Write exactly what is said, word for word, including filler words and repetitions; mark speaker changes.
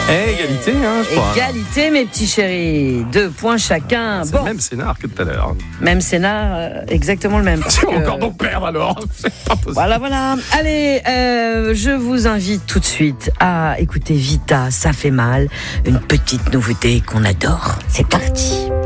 Speaker 1: Eh, égalité, hein, je crois.
Speaker 2: Égalité, mes petits chéris. Deux points chacun.
Speaker 1: C'est
Speaker 2: bon.
Speaker 1: le même scénar que tout à l'heure.
Speaker 2: Même scénar, euh, exactement le même.
Speaker 1: C'est
Speaker 2: que...
Speaker 1: encore donc perdre alors. C'est pas possible.
Speaker 2: Voilà, voilà. Allez, euh, je vous invite tout de suite à écouter Vita, ça fait mal. Une petite nouveauté qu'on adore. C'est parti.